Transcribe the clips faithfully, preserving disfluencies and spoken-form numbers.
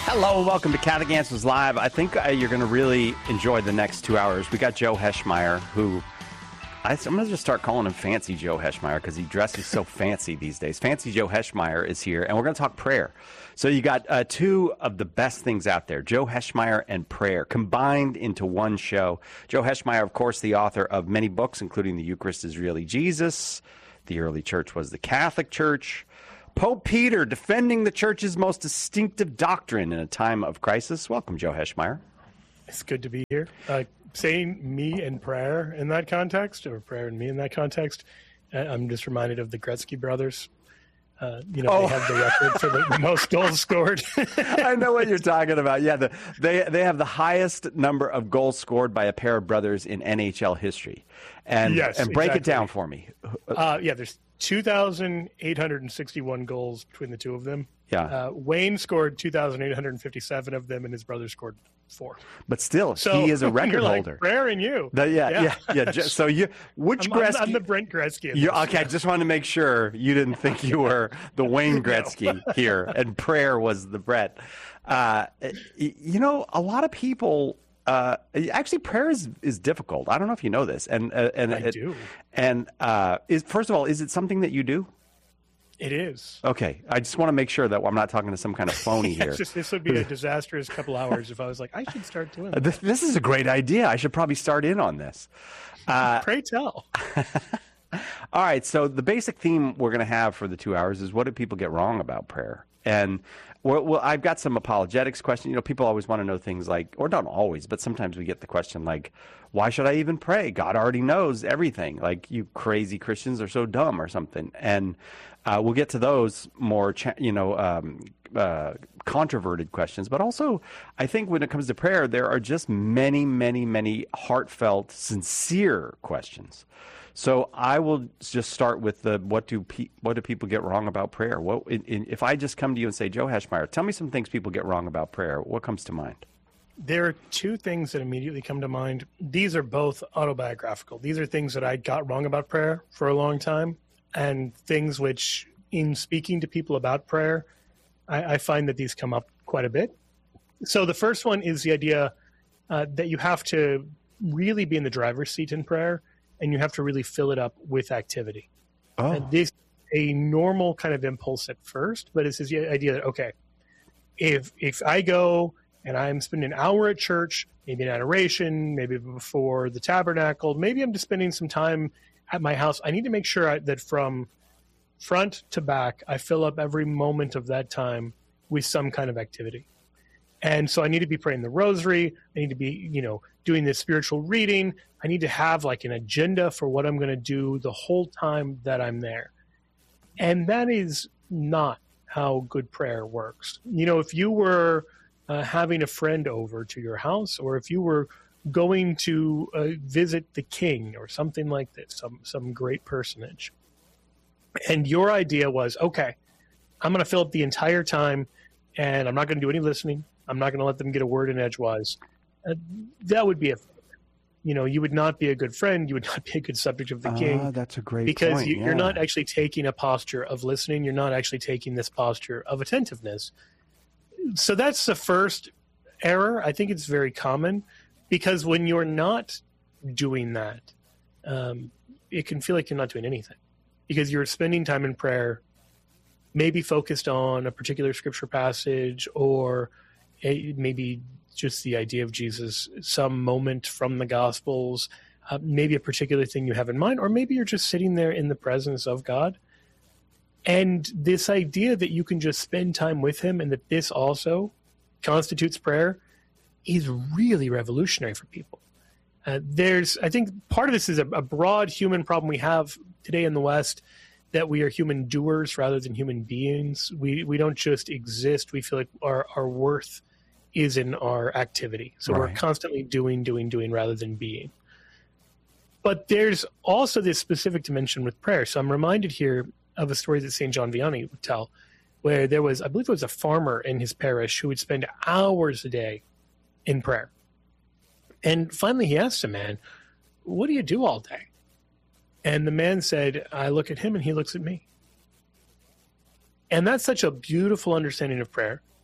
Hello and welcome to Catholic Answers Live. I think uh, you're going to really enjoy the next two hours. We got Joe Heschmeyer, who I, I'm going to just start calling him Fancy Joe Heschmeyer because he dresses so fancy these days. Fancy Joe Heschmeyer is here, and we're going to talk prayer. So you got uh, two of the best things out there, Joe Heschmeyer and prayer, combined into one show. Joe Heschmeyer, of course, the author of many books, including The Eucharist is Really Jesus, The Early Church Was the Catholic Church, Pope Peter defending the Church's most distinctive doctrine in a time of crisis. Welcome, Joe Heschmeyer. It's good to be here. Uh, saying me and prayer in that context, or prayer and me in that context, uh, I'm just reminded of the Gretzky brothers. Uh, you know, oh. They have the record for the most goals scored. I know what you're talking about. Yeah, the, they they have the highest number of goals scored by a pair of brothers in N H L history. And yes, and break exactly. it down for me. Uh, yeah, there's two thousand eight hundred sixty-one goals between the two of them. Yeah. Uh, Wayne scored two thousand eight hundred fifty-seven of them, and his brother scored four. But still, so, he is a record you're like, holder. Prayer and you. The, yeah, yeah, yeah, yeah. So you, which I'm, Gretzky? I'm, I'm the Brent Gretzky. You, okay, I just wanted to make sure you didn't think you were the Wayne Gretzky no. here, and prayer was the Brett. Uh, you know, a lot of people. Uh, actually, prayer is, is difficult. I don't know if you know this, and uh, and I it, do. And uh, is first of all, is it something that you do? It is. Okay, I just want to make sure that I'm not talking to some kind of phony yeah, here. Just, this would be a disastrous couple hours if I was like, I should start doing that. This, this is a great idea. I should probably start in on this. Uh, Pray tell. All right, so the basic theme we're going to have for the two hours is what do people get wrong about prayer? And well, well, I've got some apologetics questions. You know, people always want to know things like, or not always, but sometimes we get the question like, why should I even pray? God already knows everything. Like, you crazy Christians are so dumb or something. And uh, we'll get to those more, cha- you know, um, uh, controverted questions. But also, I think when it comes to prayer, there are just many, many, many heartfelt, sincere questions. So I will just start with the what do pe- what do people get wrong about prayer? What in, in, if I just come to you and say, Joe Heschmeyer, tell me some things people get wrong about prayer. What comes to mind? There are two things that immediately come to mind. These are both autobiographical. These are things that I got wrong about prayer for a long time, and things which, in speaking to people about prayer, I, I find that these come up quite a bit. So the first one is the idea uh, that you have to really be in the driver's seat in prayer, and you have to really fill it up with activity. Oh. And this is a normal kind of impulse at first, but it's this idea that, okay, if if I go and I'm spending an hour at church, maybe in adoration, maybe before the tabernacle, maybe I'm just spending some time at my house, I need to make sure I, that from front to back, I fill up every moment of that time with some kind of activity. And so I need to be praying the rosary. I need to be, you know, doing this spiritual reading. I need to have like an agenda for what I'm going to do the whole time that I'm there. And that is not how good prayer works. You know, if you were uh, having a friend over to your house, or if you were going to uh, visit the king or something like this, some, some great personage, and your idea was, okay, I'm going to fill up the entire time and I'm not going to do any listening. I'm not going to let them get a word in edgewise. Uh, that would be a, you know, you would not be a good friend. You would not be a good subject of the king. Ah, that's a great because point. you, yeah. you're not actually taking a posture of listening. You're not actually taking this posture of attentiveness. So that's the first error. I think it's very common because when you're not doing that, um, it can feel like you're not doing anything because you're spending time in prayer, maybe focused on a particular scripture passage or a, maybe just the idea of Jesus, some moment from the Gospels, uh, maybe a particular thing you have in mind, or maybe you're just sitting there in the presence of God. And this idea that you can just spend time with him and that this also constitutes prayer is really revolutionary for people. Uh, there's, I think part of this is a, a broad human problem we have today in the West, that we are human doers rather than human beings. We we don't just exist. We feel like our, our worth is in our activity. So right. We're constantly doing, doing, doing rather than being. But there's also this specific dimension with prayer. So I'm reminded here of a story that Saint John Vianney would tell, where there was, I believe it was a farmer in his parish who would spend hours a day in prayer. And finally he asked a man, what do you do all day? And the man said, I look at him and he looks at me. And that's such a beautiful understanding of prayer.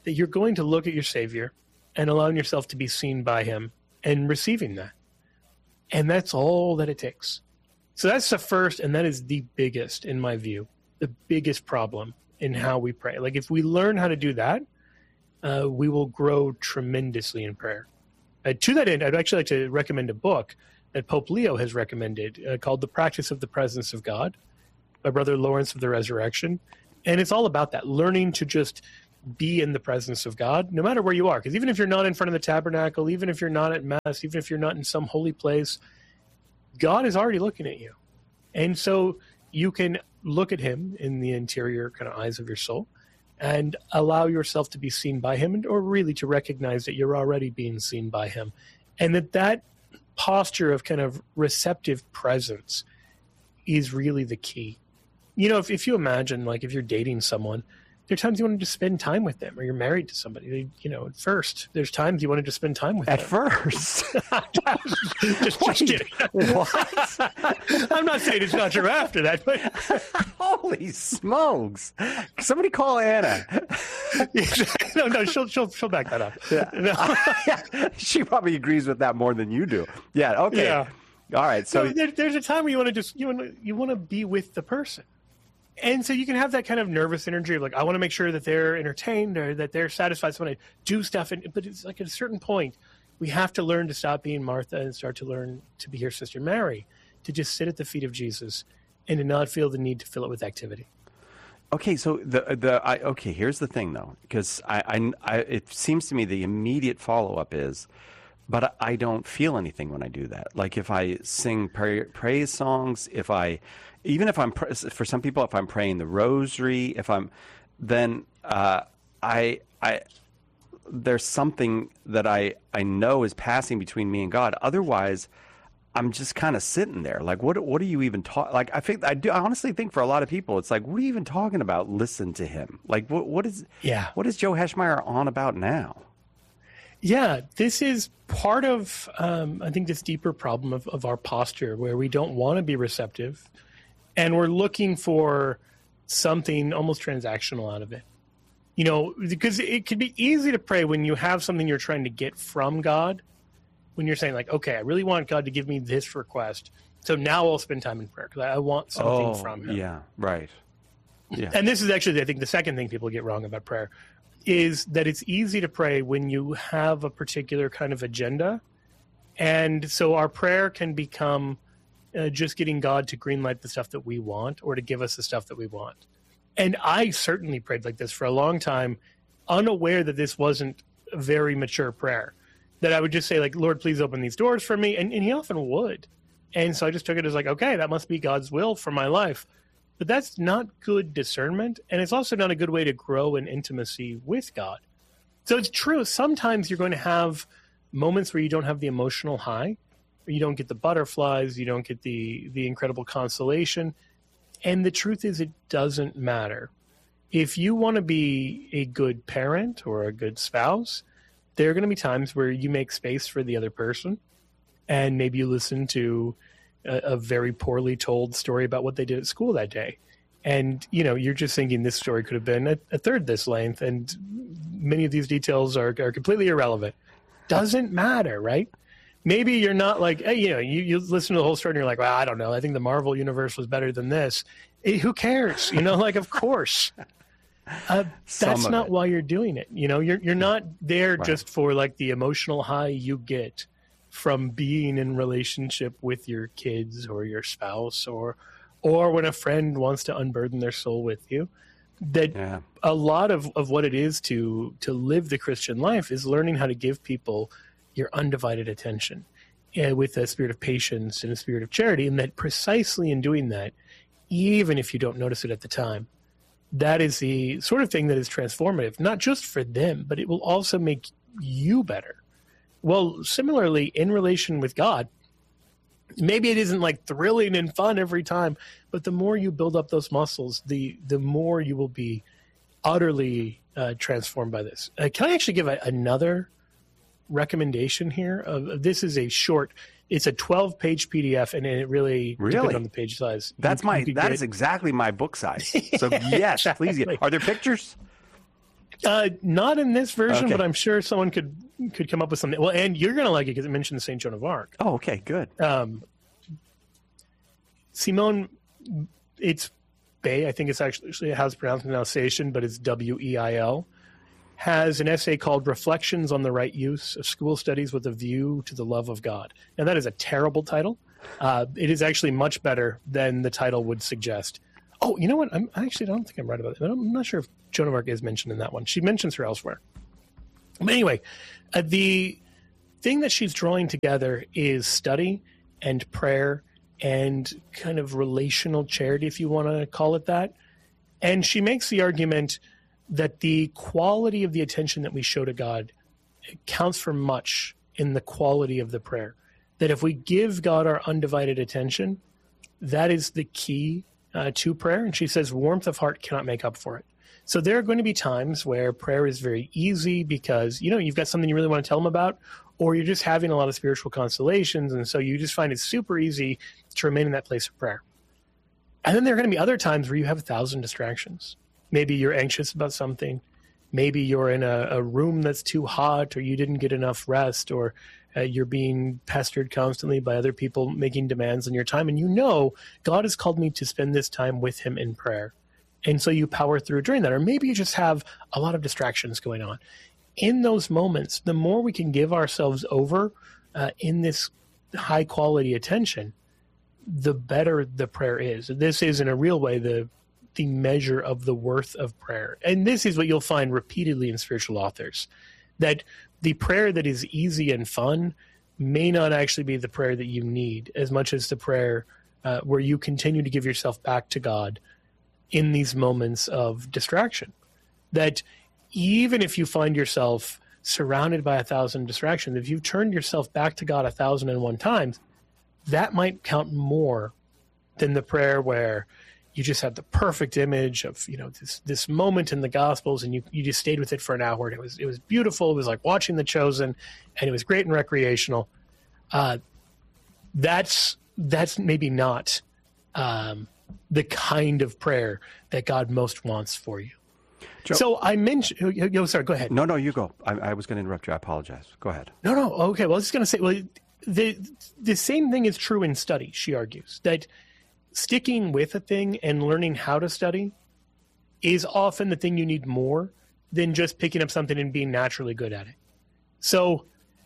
that you're going to look at your Savior and allowing yourself to be seen by him and receiving that. And that's all that it takes. So that's the first, and that is the biggest, in my view, the biggest problem in how we pray. Like if we learn how to do that, uh, we will grow tremendously in prayer. Uh, to that end, I'd actually like to recommend a book that Pope Leo has recommended uh, called The Practice of the Presence of God by Brother Lawrence of the Resurrection. And it's all about that, learning to just be in the presence of God, no matter where you are. Because even if you're not in front of the tabernacle, even if you're not at Mass, even if you're not in some holy place, God is already looking at you. And so you can look at him in the interior kind of eyes of your soul and allow yourself to be seen by him, or really to recognize that you're already being seen by him. And that that posture of kind of receptive presence is really the key. You know, if, if you imagine, like if you're dating someone, there are times you wanted to spend time with them, or you're married to somebody. You know, at first, there's times you wanted to spend time with At them. first? just, just kidding. What? I'm not saying it's not true after that, but Holy smokes. Somebody call Anna. no, no, she'll she'll she'll back that up. Yeah. No. She probably agrees with that more than you do. Yeah, okay. Yeah. All right. So So there, there's a time where you want to just you want to, you want to be with the person. And so you can have that kind of nervous energy of like, I want to make sure that they're entertained or that they're satisfied. So when I do stuff, and, but it's like at a certain point, we have to learn to stop being Martha and start to learn to be her sister Mary, to just sit at the feet of Jesus and to not feel the need to fill it with activity. Okay, so the the I, okay, here's the thing though, because I, I, I it seems to me the immediate follow up is, but I, I don't feel anything when I do that. Like if I sing pray, praise songs, if I, even if I'm for some people, if I'm praying the Rosary, if I'm, then uh, I I there's something that I I know is passing between me and God. Otherwise, I'm just kind of sitting there. Like, what what are you even talking? Like, I think I do. I honestly think for a lot of people, it's like, what are you even talking about? Listen to him. Like, what what is Yeah. what is Joe Heschmeyer on about now? Yeah, this is part of, um, I think, this deeper problem of, of our posture where we don't want to be receptive and we're looking for something almost transactional out of it. You know, because it could be easy to pray when you have something you're trying to get from God, when you're saying like, okay, I really want God to give me this request. So now I'll spend time in prayer because I want something Oh, from him. yeah, right. Yeah. And this is actually, I think, the second thing people get wrong about prayer is that it's easy to pray when you have a particular kind of agenda. And so our prayer can become uh, just getting God to greenlight the stuff that we want or to give us the stuff that we want. And I certainly prayed like this for a long time, unaware that this wasn't a very mature prayer. That I would just say, like, Lord, please open these doors for me. And, and he often would. And so I just took it as like, okay, that must be God's will for my life. But that's not good discernment. And it's also not a good way to grow in intimacy with God. So it's true. Sometimes you're going to have moments where you don't have the emotional high, or you don't get the butterflies, you don't get the, the incredible consolation. And the truth is, it doesn't matter. If you want to be a good parent or a good spouse, there are going to be times where you make space for the other person, and maybe you listen to a, a very poorly told story about what they did at school that day. And, you know, you're just thinking this story could have been a, a third this length, and many of these details are, are completely irrelevant. Doesn't matter, right? Maybe you're not like, hey, you know, you, you listen to the whole story and you're like, well, I don't know. I think the Marvel universe was better than this. Eh, who cares? You know, like, of course. Uh, that's not it. why you're doing it. You know, you're you're not there Right. just for like the emotional high you get from being in relationship with your kids or your spouse, or or when a friend wants to unburden their soul with you. That Yeah. a lot of, of what it is to to live the Christian life is learning how to give people your undivided attention, uh, with a spirit of patience and a spirit of charity, and that precisely in doing that, even if you don't notice it at the time, that is the sort of thing that is transformative, not just for them, but it will also make you better. Well, similarly, in relation with God, maybe it isn't like thrilling and fun every time, but the more you build up those muscles, the the more you will be utterly uh, transformed by this. Uh, can I actually give a, another recommendation here? Uh, this is a short, it's a twelve page P D F, and it really, Really? depends on the page size. That's You- my you could that get- is exactly my book size. So yes, please get. Exactly. Are there pictures? Uh, not in this version, Okay. but I'm sure someone could could come up with something. Well, and you're going to like it because it mentions Saint Joan of Arc. Oh, okay, good. Um, Simone, it's Bay. I think it's actually, actually it has pronounced pronunciation, but it's W E I L. Has an essay called "Reflections on the Right Use of School Studies with a View to the Love of God." Now, that is a terrible title. Uh, it is actually much better than the title would suggest. Oh, you know what? I'm I actually don't think I'm right about it. I'm not sure if Joan of Arc is mentioned in that one. She mentions her elsewhere. But anyway, uh, the thing that she's drawing together is study and prayer and kind of relational charity, if you want to call it that. And she makes the argument that the quality of the attention that we show to God counts for much in the quality of the prayer. That if we give God our undivided attention, that is the key uh, to prayer. And she says warmth of heart cannot make up for it. So there are going to be times where prayer is very easy because, you know, you've got something you really want to tell them about, or you're just having a lot of spiritual constellations, and so you just find it super easy to remain in that place of prayer. And then there are going to be other times where you have a thousand distractions. Maybe you're anxious about something. Maybe you're in a, a room that's too hot, or you didn't get enough rest, or uh, you're being pestered constantly by other people making demands on your time. And you know, God has called me to spend this time with him in prayer. And so you power through during that. Or maybe you just have a lot of distractions going on. In those moments, the more we can give ourselves over uh, in this high quality attention, the better the prayer is. This is, in a real way, the the measure of the worth of prayer. And this is what you'll find repeatedly in spiritual authors, that the prayer that is easy and fun may not actually be the prayer that you need as much as the prayer uh, where you continue to give yourself back to God in these moments of distraction. That even if you find yourself surrounded by a thousand distractions, if you've turned yourself back to God a thousand and one times, that might count more than the prayer where you just had the perfect image of, you know, this this moment in the Gospels, and you, you just stayed with it for an hour, and it was it was beautiful. It was like watching The Chosen, and it was great and recreational. Uh, that's that's maybe not um, the kind of prayer that God most wants for you. Joe, so I mentioned, yo, yo, sorry, go ahead. No, no, you go. I, I was going to interrupt you. I apologize. Go ahead. No, no, okay. Well, I was just going to say, well, the the same thing is true in study. She argues that sticking with a thing and learning how to study is often the thing you need more than just picking up something and being naturally good at it. So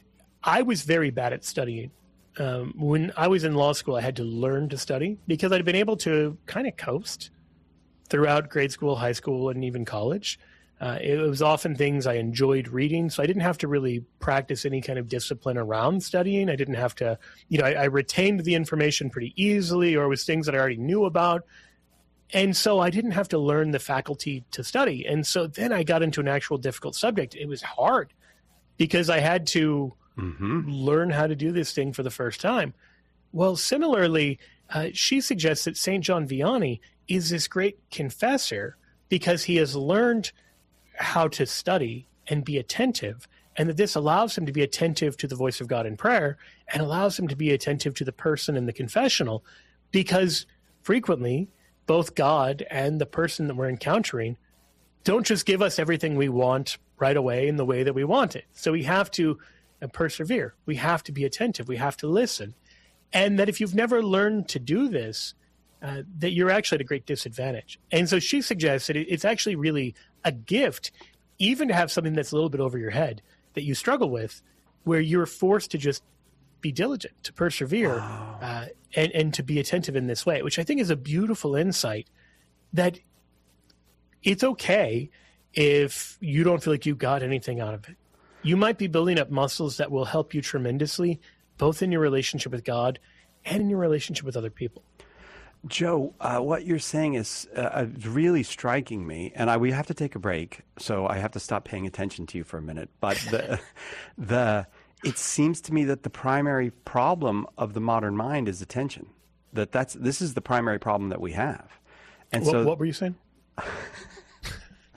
I was very bad at studying. Um, when I was in law school, I had to learn to study because I'd been able to kind of coast throughout grade school, high school, and even college. Uh, it was often things I enjoyed reading, so I didn't have to really practice any kind of discipline around studying. I didn't have to, you know, I, I retained the information pretty easily, or it was things that I already knew about. And so I didn't have to learn the faculty to study. And so then I got into an actual difficult subject. It was hard because I had to mm-hmm. learn how to do this thing for the first time. Well, similarly, uh, she suggests that Saint John Vianney is this great confessor because he has learned how to study and be attentive, and that this allows him to be attentive to the voice of God in prayer and allows him to be attentive to the person in the confessional, because frequently both God and the person that we're encountering don't just give us everything we want right away in the way that we want it. So we have to uh, persevere. We have to be attentive. We have to listen. And that if you've never learned to do this, uh, that you're actually at a great disadvantage. And so she suggests that it, it's actually really a gift, even to have something that's a little bit over your head that you struggle with, where you're forced to just be diligent, to persevere, wow. uh, and, and to be attentive in this way, which I think is a beautiful insight, that it's okay if you don't feel like you got anything out of it. You might be building up muscles that will help you tremendously, both in your relationship with God and in your relationship with other people. Joe, uh, what you're saying is uh, really striking me, and I, we have to take a break, so I have to stop paying attention to you for a minute. But the, the, it seems to me that the primary problem of the modern mind is attention. That that's this is the primary problem that we have. And what, so, what were you saying?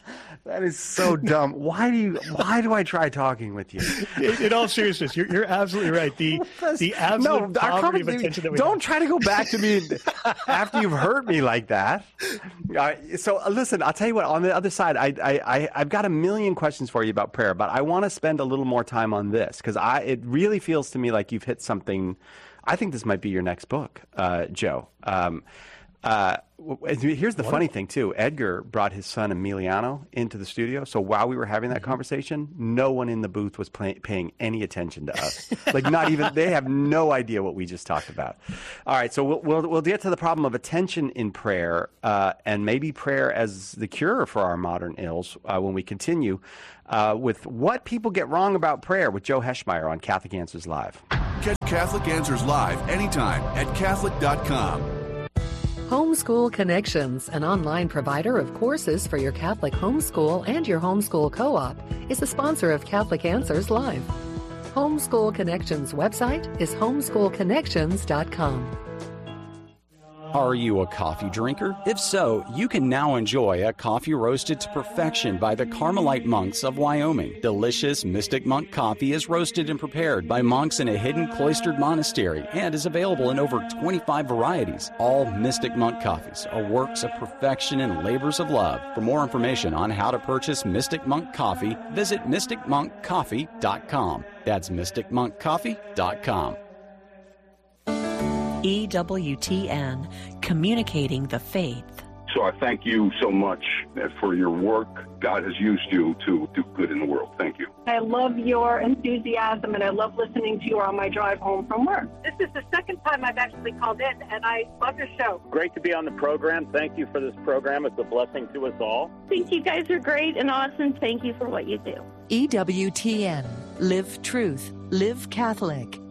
That is so dumb. Why do you? Why do I try talking with you? In, in all seriousness, you're, you're absolutely right. The the absolute no, poverty of attention that we don't have. try to go back to me after you've hurt me like that. Uh, so uh, listen, I'll tell you what. On the other side, I, I, I I've got a million questions for you about prayer, but I want to spend a little more time on this because I it really feels to me like you've hit something. I think this might be your next book, uh, Joe. Um, Uh, here's the funny thing, too. Edgar brought his son Emiliano into the studio. So while we were having that conversation, no one in the booth was pay- paying any attention to us. Like, not even, they have no idea what we just talked about. All right. So we'll, we'll, we'll get to the problem of attention in prayer uh, and maybe prayer as the cure for our modern ills uh, when we continue uh, with what people get wrong about prayer with Joe Heschmeyer on Catholic Answers Live. Catch Catholic Answers Live anytime at Catholic dot com. Homeschool Connections, an online provider of courses for your Catholic homeschool and your homeschool co-op, is the sponsor of Catholic Answers Live. Homeschool Connections website is homeschool connections dot com. Are you a coffee drinker? If so, you can now enjoy a coffee roasted to perfection by the Carmelite monks of Wyoming. Delicious Mystic Monk coffee is roasted and prepared by monks in a hidden cloistered monastery and is available in over twenty-five varieties. All Mystic Monk coffees are works of perfection and labors of love. For more information on how to purchase Mystic Monk coffee, visit mystic monk coffee dot com. That's mystic monk coffee dot com. E W T N, communicating the faith. So I thank you so much for your work. God has used you to do good in the world. Thank you. I love your enthusiasm, and I love listening to you on my drive home from work. This is the second time I've actually called in, and I love your show. Great to be on the program. Thank you for this program. It's a blessing to us all. I think you guys are great and awesome. Thank you for what you do. E W T N, live truth, live Catholic.